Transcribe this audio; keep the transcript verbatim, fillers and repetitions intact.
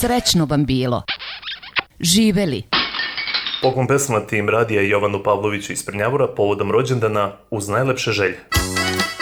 Srećno vam bilo. Živeli. Poklon pesma tim radija Jovanu Pavloviću iz Prnjavora povodom rođendana uz najlepše želje.